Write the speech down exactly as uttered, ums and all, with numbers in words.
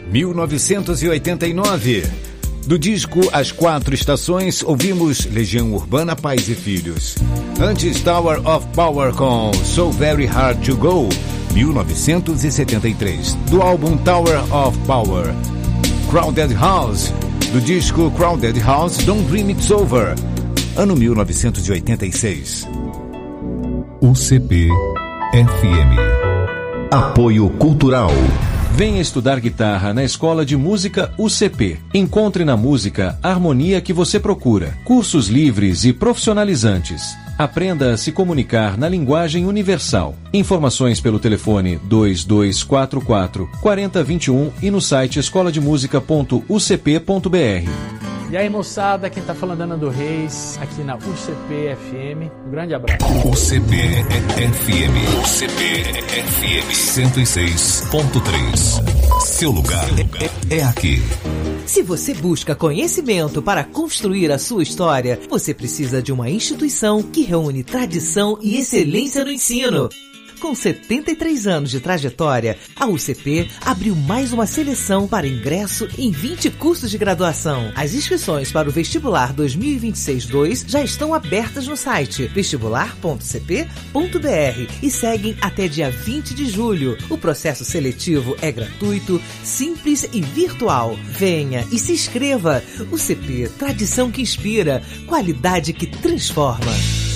mil novecentos e oitenta e nove. Do disco As Quatro Estações, ouvimos Legião Urbana, Pais e Filhos. Antes, Tower of Power com So Very Hard to Go, mil novecentos e setenta e três. Do álbum Tower of Power, Crowded House. Do disco Crowded House, Don't Dream It's Over, ano mil novecentos e oitenta e seis. U C P F M. Apoio Cultural. Venha estudar guitarra na Escola de Música U C P. Encontre na música a harmonia que você procura. Cursos livres e profissionalizantes. Aprenda a se comunicar na linguagem universal. Informações pelo telefone dois dois quatro quatro, quatro zero dois um e no site escola de música ponto u c p ponto b r. E aí, moçada, quem tá falando é Nando Reis, aqui na U C P F M. Um grande abraço. U C P F M. U C P F M cento e seis ponto três. Seu lugar é, é aqui. Se você busca conhecimento para construir a sua história, você precisa de uma instituição que reúne tradição e excelência no ensino. Com setenta e três anos de trajetória, a U C P abriu mais uma seleção para ingresso em vinte cursos de graduação. As inscrições para o Vestibular dois mil e vinte e seis dois já estão abertas no site vestibular ponto c p ponto b r e seguem até dia vinte de julho. O processo seletivo é gratuito, simples e virtual. Venha e se inscreva. U C P, tradição que inspira, qualidade que transforma.